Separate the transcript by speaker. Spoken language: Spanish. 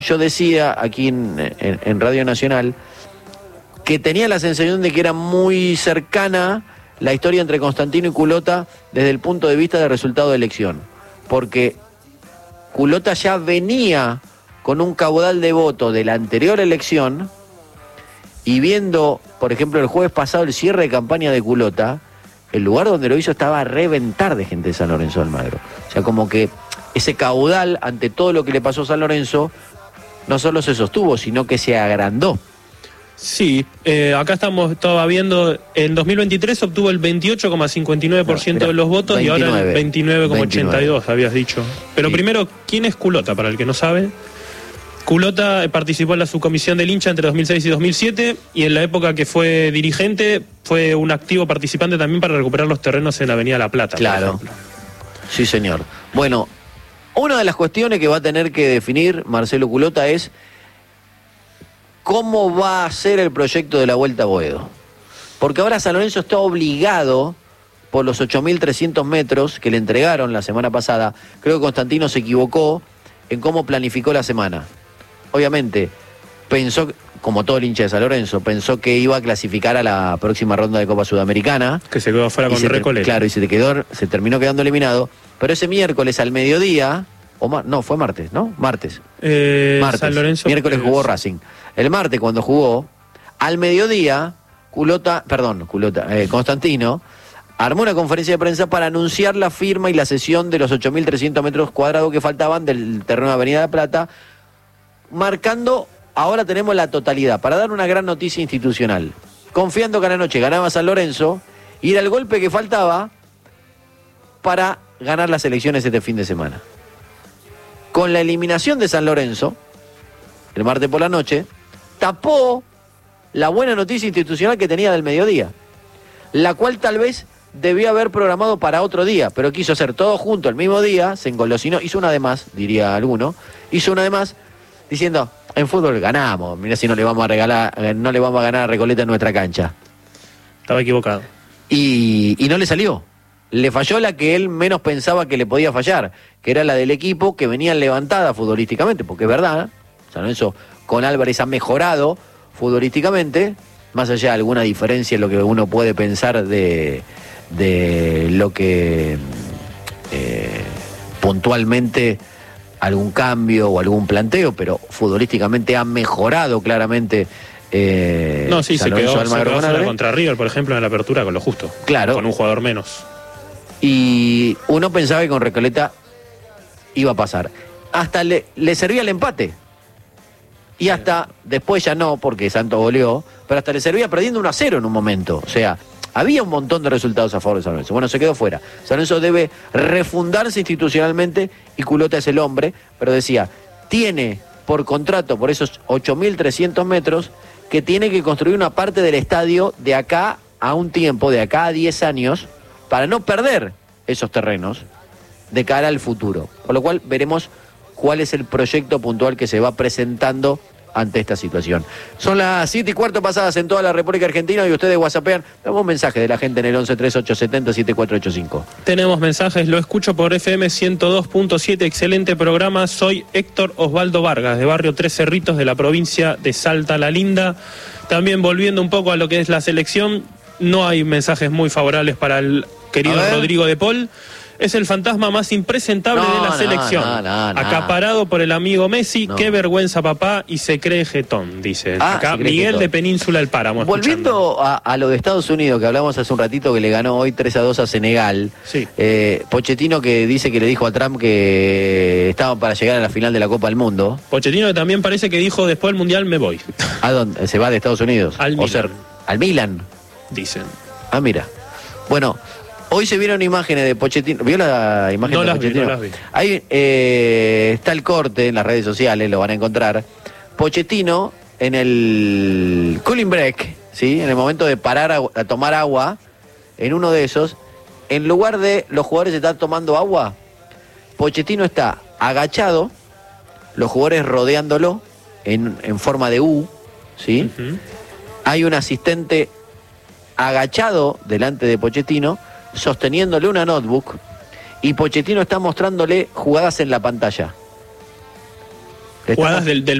Speaker 1: Yo decía aquí en Radio Nacional que tenía la sensación de que era muy cercana la historia entre Constantino y Culota desde el punto de vista del resultado de elección, porque Culota ya venía con un caudal de voto de la anterior elección, y viendo, por ejemplo, el jueves pasado el cierre de campaña de Culota, el lugar donde lo hizo estaba a reventar de gente de San Lorenzo de Almagro. O sea, como que ese caudal ante todo lo que le pasó a San Lorenzo no solo se sostuvo, sino que se agrandó.
Speaker 2: Sí, acá estamos viendo, en 2023 obtuvo el 28,59% de los votos 29, y ahora el 29,82%, habías dicho. Pero sí. Primero, ¿quién es Culota? Para el que no sabe, Culota participó en la subcomisión del hincha entre 2006 y 2007, y en la época que fue dirigente fue un activo participante también para recuperar los terrenos en la Avenida La Plata.
Speaker 1: Claro, sí señor. Bueno, una de las cuestiones que va a tener que definir Marcelo Culota es cómo va a ser el proyecto de la Vuelta a Boedo. Porque ahora San Lorenzo está obligado por los 8.300 metros que le entregaron la semana pasada. Creo que Constantino se equivocó en cómo planificó la semana. Obviamente, pensó, como todo el hincha de San Lorenzo, pensó que iba a clasificar a la próxima ronda de Copa Sudamericana.
Speaker 2: Que se quedó fuera con Recoleta.
Speaker 1: Claro, y se terminó quedando eliminado. Pero ese miércoles al mediodía, no, fue martes, ¿no? Martes.
Speaker 2: San Lorenzo.
Speaker 1: Miércoles jugó Racing. El martes, cuando jugó, al mediodía, Constantino armó una conferencia de prensa para anunciar la firma y la cesión de los 8.300 metros cuadrados que faltaban del terreno de Avenida La Plata, marcando, ahora tenemos la totalidad, para dar una gran noticia institucional. Confiando que a la noche ganaba San Lorenzo, y era el golpe que faltaba para ganar las elecciones este fin de semana. Con la eliminación de San Lorenzo, el martes por la noche, tapó la buena noticia institucional que tenía del mediodía, la cual tal vez debió haber programado para otro día, pero quiso hacer todo junto el mismo día, se engolosinó, hizo una de más, diría alguno, hizo una de más, diciendo, en fútbol ganamos, mirá si no le vamos a ganar a Recoleta en nuestra cancha.
Speaker 2: Estaba equivocado.
Speaker 1: Y no le salió. Le falló la que él menos pensaba que le podía fallar, que era la del equipo que venía levantada futbolísticamente, porque es verdad, San Lorenzo con Álvarez ha mejorado futbolísticamente, más allá de alguna diferencia en lo que uno puede pensar de lo que puntualmente algún cambio o algún planteo, pero futbolísticamente ha mejorado claramente.
Speaker 2: No, sí, se quedó contra River, por ejemplo, en la apertura con lo justo.
Speaker 1: Claro.
Speaker 2: Con un jugador menos.
Speaker 1: Y uno pensaba que con Recoleta iba a pasar. Hasta le servía el empate. Y hasta, después ya no, porque Santos goleó, pero hasta le servía perdiendo 1-0 en un momento. O sea, había un montón de resultados a favor de San Lorenzo. Bueno, se quedó fuera. San Lorenzo debe refundarse institucionalmente y Culota es el hombre, pero decía, tiene por contrato, por esos 8.300 metros, que tiene que construir una parte del estadio de acá a un tiempo, de acá a 10 años, para no perder esos terrenos de cara al futuro. Con lo cual veremos cuál es el proyecto puntual que se va presentando ante esta situación. Son las 7:15 pasadas en toda la República Argentina y ustedes whatsappean. Damos un mensaje de la gente en el 113870-7485.
Speaker 2: Tenemos mensajes, lo escucho por FM 102.7, excelente programa. Soy Héctor Osvaldo Vargas, de Barrio Tres Cerritos, de la provincia de Salta La Linda. También volviendo un poco a lo que es la selección, no hay mensajes muy favorables para el querido Rodrigo de Paul. Es el fantasma más impresentable de la selección. Acaparado por el amigo Messi. Qué vergüenza, papá, y se cree jetón, dice. Acá Miguel de Península del Páramo.
Speaker 1: Volviendo a lo de Estados Unidos, que hablamos hace un ratito, que le ganó hoy 3-2 a Senegal.
Speaker 2: Sí.
Speaker 1: Pochettino, que dice que le dijo a Trump que estaban para llegar a la final de la Copa del Mundo.
Speaker 2: Pochettino, que también parece que dijo, después del Mundial me voy.
Speaker 1: ¿A dónde? ¿Se va de Estados Unidos?
Speaker 2: Al Milan.
Speaker 1: ¿Al Milan?
Speaker 2: Dicen.
Speaker 1: Ah, mira. Bueno, hoy se vieron imágenes de Pochettino. ¿Vio la imagen de Pochettino?
Speaker 2: No las vi.
Speaker 1: Ahí está el corte en las redes sociales, lo van a encontrar. Pochettino en el cooling break, ¿sí? En el momento de parar a tomar agua, en uno de esos, en lugar de los jugadores estar tomando agua, Pochettino está agachado, los jugadores rodeándolo en forma de U, ¿sí? Uh-huh. Hay un asistente agachado delante de Pochettino, sosteniéndole una notebook, y Pochettino está mostrándole jugadas en la pantalla. Le
Speaker 2: Jugadas
Speaker 1: estamos-
Speaker 2: del